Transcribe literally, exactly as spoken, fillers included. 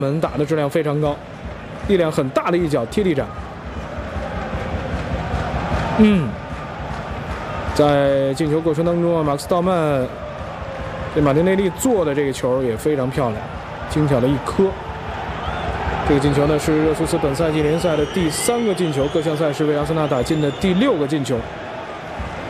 门打的质量非常高，力量很大的一脚贴地斩。嗯，在进球过程当中啊，马克斯道曼对马丁内利做的这个球也非常漂亮，精巧的一颗。这个进球呢是热苏斯本赛季联赛的第三个进球，各项赛事为阿森纳打进的第六个进球。